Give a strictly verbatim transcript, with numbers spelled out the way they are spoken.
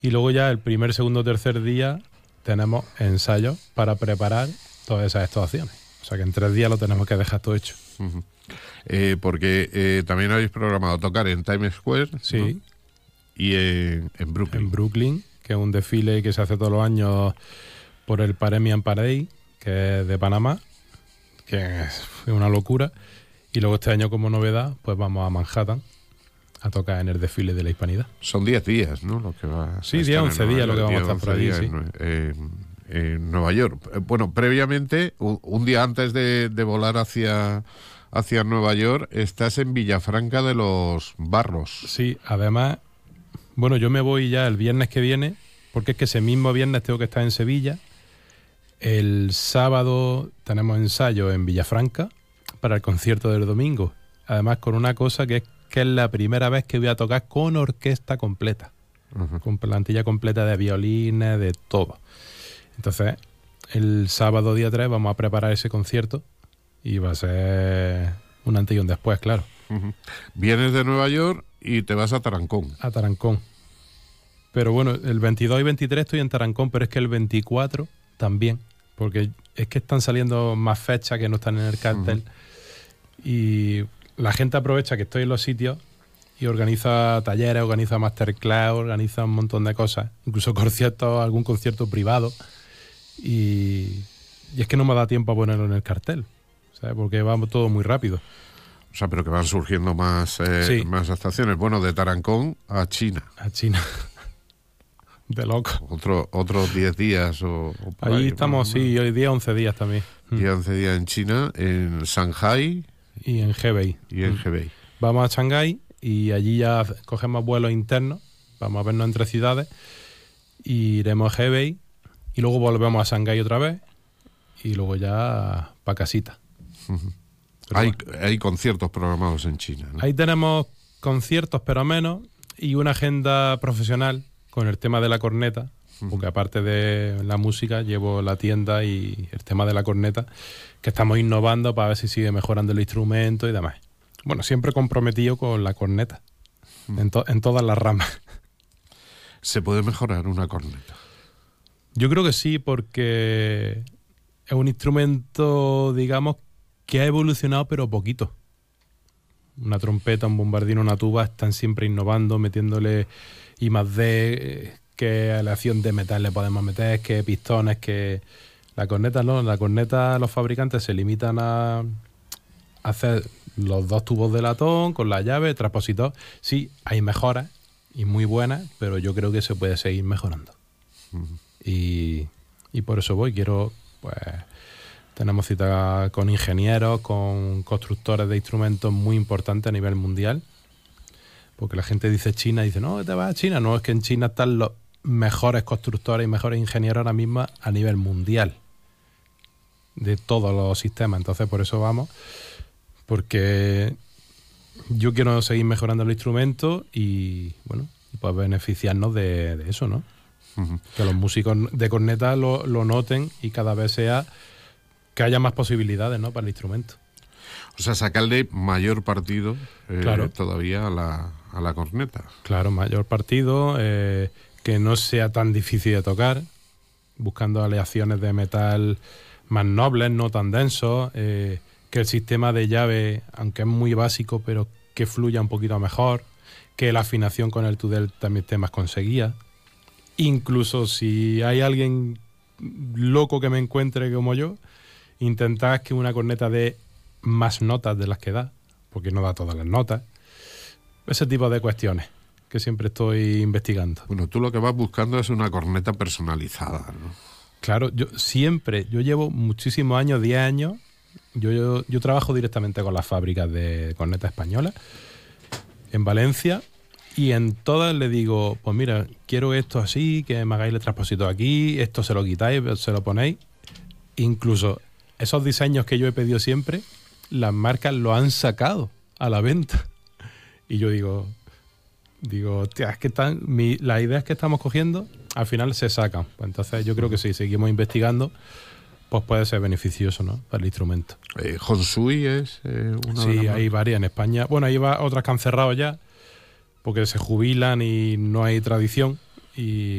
Y luego ya el primer, segundo, tercer día tenemos ensayos para preparar todas esas actuaciones. O sea que en tres días lo tenemos que dejar todo hecho. Uh-huh. Eh, porque eh, también habéis programado tocar en Times Square, sí, ¿no? Y en, en Brooklyn. En Brooklyn, que es un desfile que se hace todos los años por el Paremian Parade, que es de Panamá, que es una locura. Y luego este año, como novedad, pues vamos a Manhattan a tocar en el desfile de la Hispanidad. Son diez días, ¿no? Lo que va sí, diez, once días lo que vamos a estar por allí, sí. En, en, en Nueva York. Bueno, previamente, un, un día antes de, de volar hacia, hacia Nueva York, estás en Villafranca de los Barros. Sí, además, bueno, yo me voy ya el viernes que viene, porque es que ese mismo viernes tengo que estar en Sevilla. El sábado tenemos ensayo en Villafranca para el concierto del domingo. Además, con una cosa que es que es la primera vez que voy a tocar con orquesta completa. Uh-huh. Con plantilla completa de violines, de todo. Entonces, el sábado día tres vamos a preparar ese concierto y va a ser un antes y un después, claro. Uh-huh. Vienes de Nueva York y te vas a Tarancón. A Tarancón. Pero bueno, el veintidós y veintitrés estoy en Tarancón, pero es que el veinticuatro también, porque es que están saliendo más fechas que no están en el cartel. Uh-huh. Y la gente aprovecha que estoy en los sitios y organiza talleres, organiza masterclass, organiza un montón de cosas, incluso conciertos, algún concierto privado. Y, y es que no me da tiempo a ponerlo en el cartel, ¿sabes? Porque va todo muy rápido. O sea, pero que van surgiendo más, eh, sí. más actuaciones. Bueno, de Tarancón a China. A China. De loco. Otro, otros diez días o, o por ahí, ahí estamos, sí, hoy día once días también. diez, once días en China, en Shanghai. Y en Hebei. Y en Hebei. Vamos a Shanghái y allí ya cogemos vuelos internos, vamos a vernos entre ciudades, y iremos a Hebei y luego volvemos a Shanghái otra vez y luego ya para casita. Uh-huh. Hay, bueno, hay conciertos programados en China, ¿no? Ahí tenemos conciertos, pero menos, y una agenda profesional con el tema de la corneta, uh-huh. porque aparte de la música llevo la tienda y el tema de la corneta, que estamos innovando para ver si sigue mejorando el instrumento y demás. Bueno, siempre comprometido con la corneta, uh-huh. en, to- en todas las ramas. ¿Se puede mejorar una corneta? Yo creo que sí, porque es un instrumento, digamos, que ha evolucionado pero poquito. Una trompeta, un bombardino, una tuba están siempre innovando, metiéndole I más D, qué aleación de metal le podemos meter, qué pistones, que... La corneta no, la corneta los fabricantes se limitan a hacer los dos tubos de latón con la llave, transpositor. Sí, hay mejoras y muy buenas, pero yo creo que se puede seguir mejorando. Uh-huh. Y, y por eso voy, quiero, pues, tenemos cita con ingenieros, con constructores de instrumentos muy importantes a nivel mundial, porque la gente dice China, y dice, no, te vas a China. No, es que en China están los mejores constructores y mejores ingenieros ahora mismo a nivel mundial de todos los sistemas. Entonces por eso vamos, porque yo quiero seguir mejorando el instrumento y bueno, pues beneficiarnos de, de eso, ¿no? Uh-huh. Que los músicos de corneta lo, lo noten y cada vez sea que haya más posibilidades, ¿no?, para el instrumento. O sea, sacarle mayor partido eh, claro. todavía a la, a la corneta. Claro, mayor partido, eh, que no sea tan difícil de tocar, buscando aleaciones de metal más nobles, no tan densos, eh, que el sistema de llave, aunque es muy básico, pero que fluya un poquito mejor, que la afinación con el tudel también esté más conseguida. Incluso si hay alguien loco que me encuentre como yo, intentar que una corneta dé más notas de las que da, porque no da todas las notas. Ese tipo de cuestiones que siempre estoy investigando. Bueno, tú lo que vas buscando es una corneta personalizada, ¿no? Claro, yo siempre, yo llevo muchísimos años, diez años, yo, yo, yo trabajo directamente con las fábricas de cornetas españolas en Valencia, y en todas le digo, pues mira, quiero esto así, que me hagáis el transposito aquí, esto se lo quitáis, se lo ponéis. Incluso esos diseños que yo he pedido siempre, las marcas lo han sacado a la venta. Y yo digo, digo, tía, es que están, mi, las ideas que estamos cogiendo al final se sacan. Pues entonces yo creo que si seguimos investigando, pues puede ser beneficioso, ¿no?, para el instrumento. Eh, Honsui es eh, una Sí, de las hay varias en España. Bueno, hay otras que han cerrado ya porque se jubilan y no hay tradición. Y